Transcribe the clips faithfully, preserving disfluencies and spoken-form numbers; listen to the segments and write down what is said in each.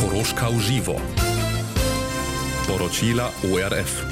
Koroška v živo. Poročila O R F.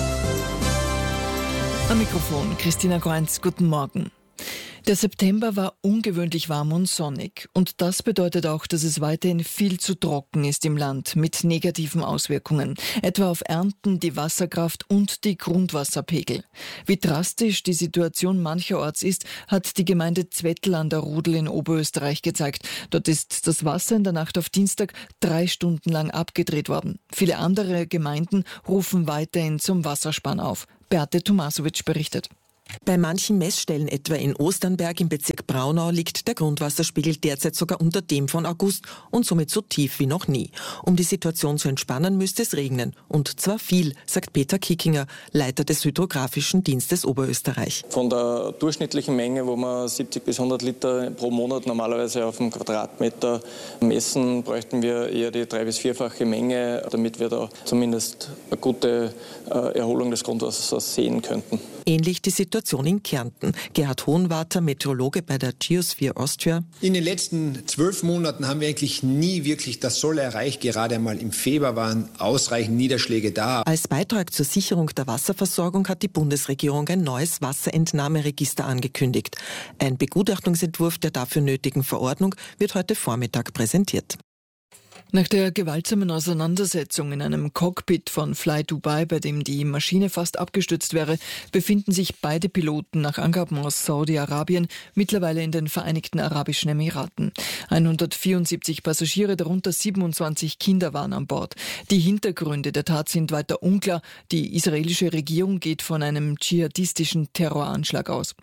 Am Mikrofon Christina Kreunz, guten Morgen. Der September war ungewöhnlich warm und sonnig. Und das bedeutet auch, dass es weiterhin viel zu trocken ist im Land mit negativen Auswirkungen. Etwa auf Ernten, die Wasserkraft und die Grundwasserpegel. Wie drastisch die Situation mancherorts ist, hat die Gemeinde Zwettl an der Rudel in Oberösterreich gezeigt. Dort ist das Wasser in der Nacht auf Dienstag drei Stunden lang abgedreht worden. Viele andere Gemeinden rufen weiterhin zum Wassersparen auf. Beate Tomasovic berichtet. Bei manchen Messstellen, etwa in Osternberg im Bezirk Braunau, liegt der Grundwasserspiegel derzeit sogar unter dem von August und somit so tief wie noch nie. Um die Situation zu entspannen, müsste es regnen. Und zwar viel, sagt Peter Kickinger, Leiter des Hydrographischen Dienstes Oberösterreich. Von der durchschnittlichen Menge, wo wir siebzig bis hundert Liter pro Monat normalerweise auf dem Quadratmeter messen, bräuchten wir eher die drei- bis vierfache Menge, damit wir da zumindest eine gute Erholung des Grundwassers sehen könnten. Ähnlich die Situation in Kärnten. Gerhard Hohenwarter, Meteorologe bei der Geosphere Austria. In den letzten zwölf Monaten haben wir eigentlich nie wirklich das Soll erreicht. Gerade einmal im Februar waren ausreichend Niederschläge da. Als Beitrag zur Sicherung der Wasserversorgung hat die Bundesregierung ein neues Wasserentnahmeregister angekündigt. Ein Begutachtungsentwurf der dafür nötigen Verordnung wird heute Vormittag präsentiert. Nach der gewaltsamen Auseinandersetzung in einem Cockpit von Fly Dubai, bei dem die Maschine fast abgestürzt wäre, befinden sich beide Piloten nach Angaben aus Saudi-Arabien mittlerweile in den Vereinigten Arabischen Emiraten. hundertvierundsiebzig Passagiere, darunter siebenundzwanzig Kinder, waren an Bord. Die Hintergründe der Tat sind weiter unklar. Die israelische Regierung geht von einem dschihadistischen Terroranschlag aus.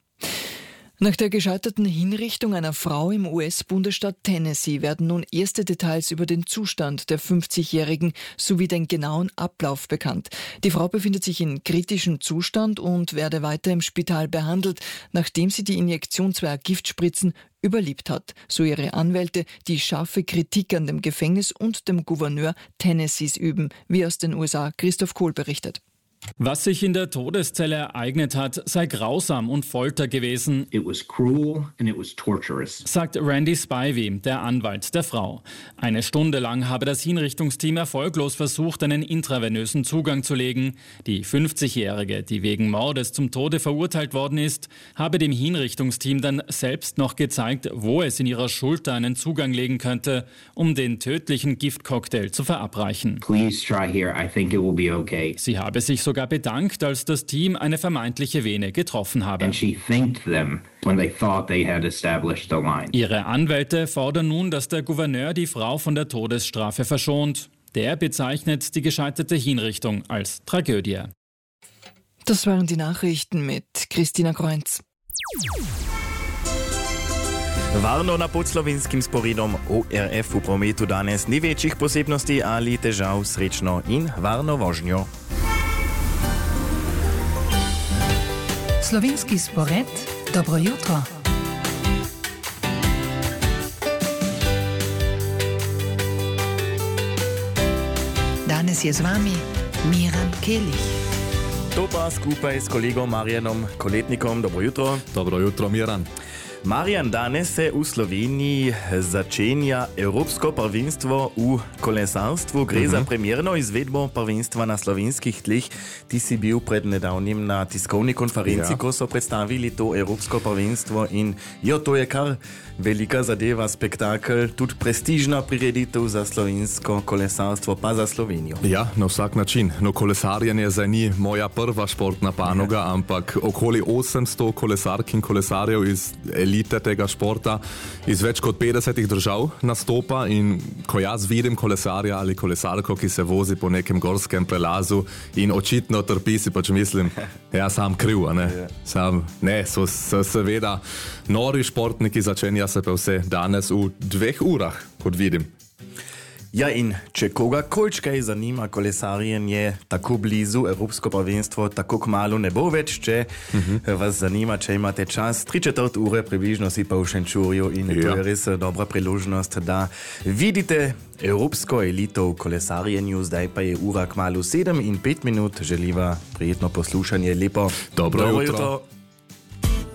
Nach der gescheiterten Hinrichtung einer Frau im U S-Bundesstaat Tennessee werden nun erste Details über den Zustand der fünfzigjährigen sowie den genauen Ablauf bekannt. Die Frau befindet sich in kritischem Zustand und werde weiter im Spital behandelt, nachdem sie die Injektion zweier Giftspritzen überlebt hat, so ihre Anwälte, die scharfe Kritik an dem Gefängnis und dem Gouverneur Tennessees üben, wie aus den U S A Christoph Kohl berichtet. Was sich in der Todeszelle ereignet hat, sei grausam und Folter gewesen, It was cruel and it was torturous. sagt Randy Spivey, der Anwalt der Frau. Eine Stunde lang habe das Hinrichtungsteam erfolglos versucht, einen intravenösen Zugang zu legen. Die fünfzigjährige, die wegen Mordes zum Tode verurteilt worden ist, habe dem Hinrichtungsteam dann selbst noch gezeigt, wo es in ihrer Schulter einen Zugang legen könnte, um den tödlichen Giftcocktail zu verabreichen. Please try here. I think it will be okay. Sie habe sich sogar bedankt, als das Team eine vermeintliche Vene getroffen habe. And she thanked them when they thought they had established the line. Ihre Anwälte fordern nun, dass der Gouverneur die Frau von der Todesstrafe verschont. Der bezeichnet die gescheiterte Hinrichtung als Tragödie. Das waren die Nachrichten mit Christina Kreunz. Varno na podslovenskim sporedom O R F v prometu danes ni večjih posebnosti ali težav, srečno in varno vožnjo. Slovenski spored, dobro jutro. Danes je z vami Miran Kelih. To pa skupaj s kolegom Marjanom Koletnikom. Dobro jutro. Dobro jutro, Miran. Marjan, danes se v Sloveniji začenja Evropsko prvenstvo v kolesarstvu. Gre za premierno izvedbo prvenstva na slovenskih tleh. Ti si bil pred nedavnim na tiskovni konferenci, ja. Ko so predstavili to Evropsko prvenstvo in jo, to je kar velika zadeva, spektakel, tudi prestižna prireditev za slovensko kolesarstvo, pa za Slovenijo. Ja, na vsak način. No, kolesarjenje zdaj ni moja prva športna panoga, ja. Ampak okoli osemsto kolesark in kolesarjev iz elite tega športa iz več kot petdesetih držav nastopa in ko jaz vidim kolesarja ali kolesarko, ki se vozi po nekem gorskem prelazu in očitno trpi, si pač mislim, ja, sam kriv, ne? Sam, ne, so, so seveda nori športniki, začenja se pa vse danes v dveh urah, kot vidim. Ja, in če koga kolčkaj zanima kolesarjenje tako blizu, Evropsko prvenstvo tako kmalu ne bo več, če uh-huh. vas zanima, če imate čas, tri četrt ure približno si pa v Šenčurju in ja. To je res dobra priložnost, da vidite evropsko elito v kolesarjenju. Zdaj pa je ura kmalu sedem in pet minut, želiva prijetno poslušanje, lepo dobro, dobro jutro. jutro.